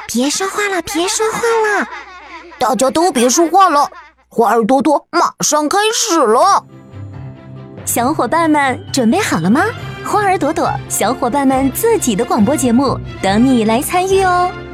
别说话了，别说话了， 大家都别说话了，花儿多多马上开始了。 小伙伴们准备好了吗？花儿朵朵小伙伴们自己的广播节目等你来参与哦。